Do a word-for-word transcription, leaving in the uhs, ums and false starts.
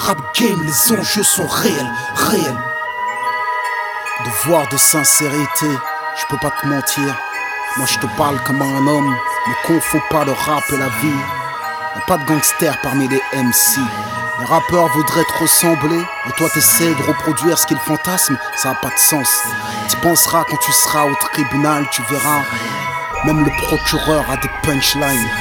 rap game, les enjeux sont réels, réels. Devoir de sincérité, je peux pas te mentir. Moi je te parle comme un homme, ne confonds pas le rap et la vie. Y'a pas de gangsters parmi les M C. Les rappeurs voudraient te ressembler, et toi t'essaies de reproduire ce qu'ils fantasment, ça a pas de sens. Tu penseras quand tu seras au tribunal, tu verras. Même le procureur a des punchlines.